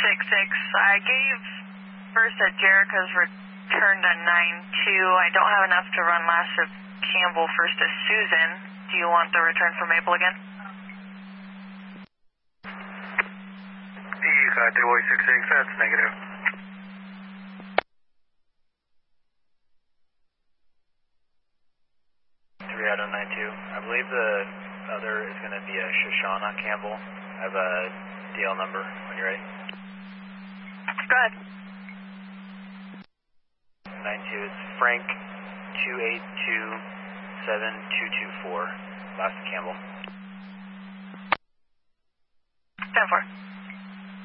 I gave first at Jericho's return to 9-2. I don't have enough to run last of Campbell first to Susan. Do you want the return for Maple again? You got Dewey 66, that's negative. Out of 9-2. I believe the other is going to be a Shoshana Campbell. I have a DL number when you're ready. Go ahead. 9-2 is Frank 2827-224. Last Campbell. 10-4.